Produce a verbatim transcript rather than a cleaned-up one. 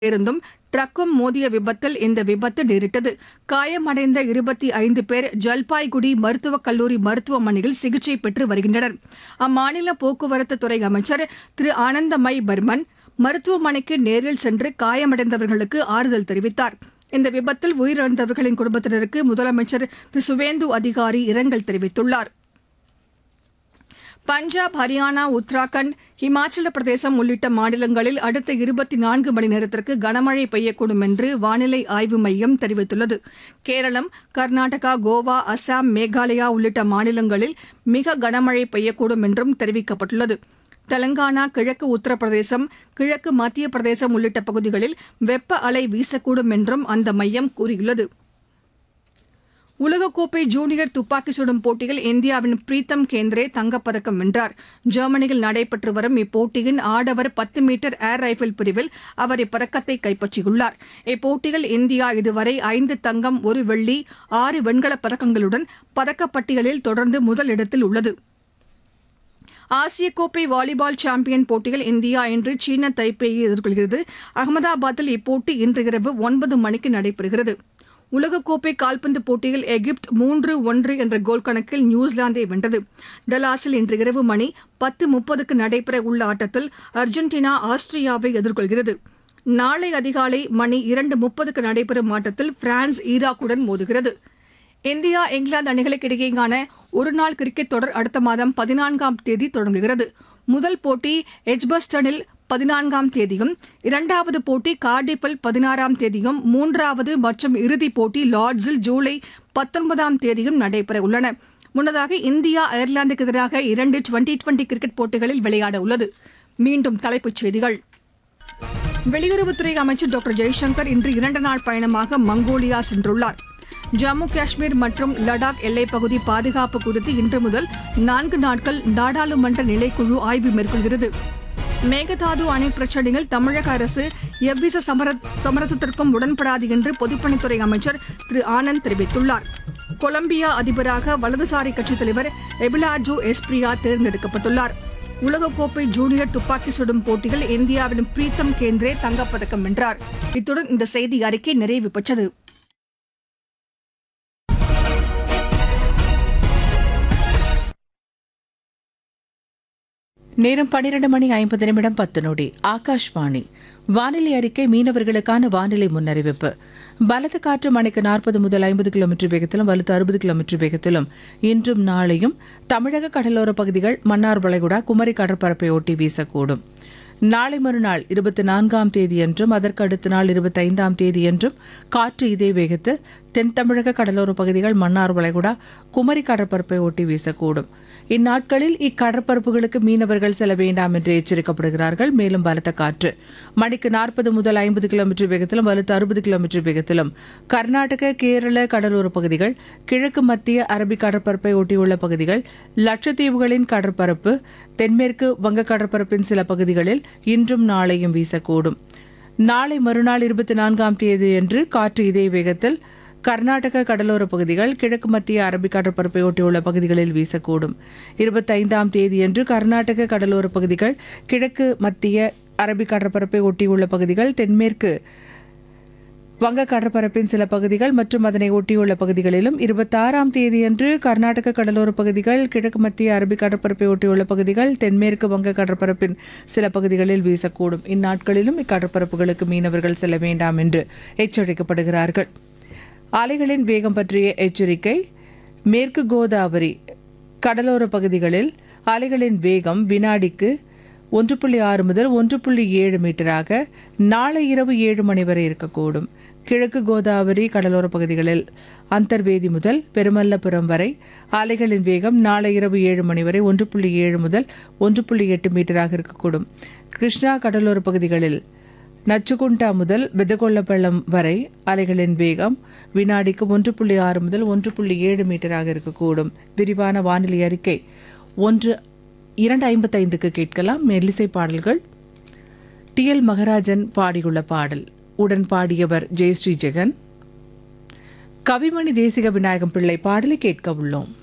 பேருந்தும் ட்ரக்கும் மோதிய விபத்தில் இந்த விபத்து நேரிட்டது. காயமடைந்த இருபத்தி ஐந்து பேர் ஜல்பாய்குடி மருத்துவக் கல்லூரி மருத்துவமனையில் சிகிச்சை பெற்று வருகின்றனர். அம்மாநில போக்குவரத்து துறை அமைச்சர் திரு ஆனந்தமய் பர்மன் மருத்துவமனைக்கு நேரில் சென்று காயமடைந்தவர்களுக்கு ஆறுதல் தெரிவித்தார். இந்த விபத்தில் உயிரிழந்தவர்களின் குடும்பத்தினருக்கு முதலமைச்சர் திரு சுவேந்து அதிகாரி இரங்கல் தெரிவித்துள்ளார். பஞ்சாப், ஹரியானா, உத்தராகண்ட், இமாச்சல பிரதேசம் உள்ளிட்ட மாநிலங்களில் அடுத்த இருபத்தி நான்கு மணி நேரத்திற்கு கனமழை பெய்யக்கூடும் என்று வானிலை ஆய்வு மையம் தெரிவித்துள்ளது. கேரளம், கர்நாடகா, கோவா, அசாம், மேகாலயா உள்ளிட்ட மாநிலங்களில் மிக கனமழை பெய்யக்கூடும் என்றும் தெரிவிக்கப்பட்டுள்ளது. தெலங்கானா, கிழக்கு உத்தரப்பிரதேசம், கிழக்கு மத்திய பிரதேசம் உள்ளிட்ட பகுதிகளில் வெப்ப அலை வீசக்கூடும் என்றும் அந்த மையம் கூறியுள்ளது. உலகக்கோப்பை ஜூனியர் துப்பாக்கி சுடும் போட்டியில் இந்தியாவின் பிரீத்தம் கேந்திரே தங்கப்பதக்கம் வென்றார். ஜெர்மனியில் நடைபெற்று வரும் இப்போட்டியின் ஆடவர் பத்து மீட்டர் ஏர் ரைபிள் பிரிவில் அவர் இப்பதக்கத்தை கைப்பற்றியுள்ளார். இப்போட்டியில் இந்தியா இதுவரை ஐந்து தங்கம், ஒரு வெள்ளி, ஆறு வெண்கலப் பதக்கங்களுடன் பதக்கப்பட்டியலில் தொடர்ந்து முதலிடத்தில் உள்ளது. ஆசிய கோப்பை வாலிபால் சாம்பியன் போட்டியில் இந்தியா இன்று சீன தைப்பேயை எதிர்கொள்கிறது. அகமதாபாத்தில் இப்போட்டி இன்று இரவு ஒன்பது மணிக்கு நடைபெறுகிறது. உலகக்கோப்பை கால்பந்து போட்டியில் எகிப்து மூன்று ஒன்று என்ற கோல் கணக்கில் நியூசிலாந்தை வென்றது. டலாஸில் இன்று இரவு மணி பத்து முப்பதுக்கு நடைபெற உள்ள ஆட்டத்தில் அர்ஜென்டினா ஆஸ்திரியாவை எதிர்கொள்கிறது. நாளை அதிகாலை மணி இரண்டு முப்பதுக்கு நடைபெறும் ஆட்டத்தில் பிரான்ஸ் ஈராக்குடன் மோதுகிறது. இந்தியா, இங்கிலாந்து அணிகளுக்கு இடையேயான ஒருநாள் கிரிக்கெட் தொடர் அடுத்த மாதம் பதினான்காம் தேதி தொடங்குகிறது. முதல் போட்டி எட்ஜ்பஸ்டனில் பதினான்காம் தேதியும், இரண்டாவது போட்டி கார்டிஃபில் பதினாறாம் தேதியும், மூன்றாவது மற்றும் இறுதிப் போட்டி லார்ட்ஸில் ஜூலை பத்தொன்பதாம் தேதியும் நடைபெற உள்ளன. முன்னதாக இந்தியா அயர்லாந்துக்கு எதிராக இரண்டு டுவெண்டி டுவெண்டி கிரிக்கெட் போட்டிகளில் விளையாட உள்ளது. மீண்டும் தலைப்புச் செய்திகள். வெளியுறவுத்துறை அமைச்சர் டாக்டர் ஜெய்சங்கர் இன்று இரண்டு நாள் பயணமாக மங்கோலியா சென்றுள்ளார். ஜம்மு காஷ்மீர் மற்றும் லடாக் எல்லைப்பகுதி பாதுகாப்பு குறித்து இன்று முதல் நான்கு நாட்கள் நாடாளுமன்ற நிலைக்குழு ஆய்வு மேற்கொள்கிறது. மேகதாது அணை பிரச்சினையில் தமிழக அரசு எவ்வித சமரசத்திற்கும் உடன்படாது என்று பொதுப்பணித்துறை அமைச்சர் திரு ஆனந்த் தெரிவித்துள்ளார். கொலம்பியா அதிபராக வலதுசாரி கட்சித் தலைவர் எபிலாஜோ எஸ்பிரியா தேர்ந்தெடுக்கப்பட்டுள்ளார். உலகக்கோப்பை ஜூனியர் துப்பாக்கி சுடும் போட்டியில் இந்தியாவின் பிரீத்தம் கேந்திரே தங்கப்பதக்கம் வென்றார். இத்துடன் இந்த செய்தி அறிக்கை நிறைவு பெற்றது. நேரம் பன்னிரண்டு மணி ஐம்பது நிமிடம் பத்து நொடி. ஆகாஷ்வாணி வானிலை அறிக்கை. மீனவர்களுக்கான வானிலை முன்னறிவிப்பு. பலத்த காற்று மணிக்கு நாற்பது முதல் ஐம்பது கிலோமீட்டர் வேகத்திலும் வலுத்து அறுபது கிலோமீட்டர் வேகத்திலும் இன்றும் நாளையும் தமிழக கடலோர பகுதிகள், மன்னார் வளைகுடா, குமரி கடற்பரப்பை ஒட்டி வீசக்கூடும். நாளை மறுநாள் இருபத்தி நான்காம் தேதியன்றும் அதற்கு அடுத்த நாள் இருபத்தி ஐந்தாம் தேதியன்றும் காற்று இதே வேகத்தில் தென் தமிழக கடலோர பகுதிகள், மன்னார் வளைகுடா, குமரி கடற்பரப்பை ஒட்டி வீசக்கூடும். இந்நாட்களில் இக்கடற்பரப்புகளுக்கு மீனவர்கள் செல்ல வேண்டாம் என்று எச்சரிக்கப்படுகிறார்கள். மேலும் பலத்த காற்று மணிக்கு நாற்பது முதல் ஐம்பது கிலோமீட்டர் வேகத்திலும் வலுத்து அறுபது கிலோமீட்டர் வேகத்திலும் கர்நாடக, கேரள கடலோர பகுதிகள், கிழக்கு மத்திய அரபிக் கடற்பரப்பை ஒட்டியுள்ள பகுதிகள், லட்சத்தீவுகளின் கடற்பரப்பு, தென்மேற்கு வங்க கடற்பரப்பின் சில பகுதிகளில் இன்றும் நாளையும் வீசக்கூடும். நாளை மறுநாள் இருபத்தி நான்காம் தேதியன்று காற்று இதே வேகத்தில் கர்நாடக கடலோர பகுதிகள், கிழக்கு மத்திய அரபிக் கடற்பரப்பை ஒட்டியுள்ள பகுதிகளில் வீசக்கூடும். இருபத்தி ஐந்தாம் தேதியன்று கர்நாடக கடலோர பகுதிகள், கிழக்கு மத்திய அரபிக் கடற்பரப்பை ஒட்டியுள்ள பகுதிகள், தென்மேற்கு வங்க கடற்பரப்பின் சில பகுதிகள் மற்றும் அதனை ஒட்டியுள்ள பகுதிகளிலும், இருபத்தி ஆறாம் தேதியன்று கர்நாடக கடலோர பகுதிகள், கிழக்கு மத்திய அரபிக் கடற்பரப்பை ஒட்டியுள்ள பகுதிகள், தென்மேற்கு வங்க கடற்பரப்பின் சில பகுதிகளில் வீசக்கூடும். இந்நாட்களிலும் இக்கடற்பரப்புகளுக்கு மீனவர்கள் செல்ல வேண்டாம் என்று எச்சரிக்கப்படுகிறார்கள். அலைகளின் வேகம் பற்றிய எச்சரிக்கை. மேற்கு கோதாவரி கடலோர பகுதிகளில் அலைகளின் வேகம் வினாடிக்கு ஒன்று புள்ளி ஆறு முதல் ஒன்று புள்ளி ஏழு மீட்டராக நாளை இரவு ஏழு மணி வரை இருக்கக்கூடும். கிழக்கு கோதாவரி கடலோர பகுதிகளில் அந்தர்வேதி முதல் பெருமல்லபுரம் வரை அலைகளின் வேகம் நாளை இரவு ஏழு மணி வரை ஒன்று புள்ளி ஏழு முதல் ஒன்று புள்ளி எட்டு மீட்டராக இருக்கக்கூடும். கிருஷ்ணா கடலோர பகுதிகளில் நச்சுகுண்டா முதல் பெதகொள்ளப்பள்ளம் வரை அலைகளின் வேகம் வினாடிக்கு ஒன்று புள்ளி ஆறு முதல் ஒன்று புள்ளி ஏழு மீட்டராக இருக்கக்கூடும். விரிவான வானிலை அறிக்கை ஒன்று இரண்டு ஐம்பத்தைந்துக்கு கேட்கலாம். மெல்லிசை பாடல்கள். டி எல் மகராஜன் பாடியுள்ள பாடல். உடன் பாடியவர் ஜெயஸ்ரீ ஜெகன். கவிமணி தேசிக விநாயகம் பிள்ளை பாடலை கேட்க உள்ளோம்.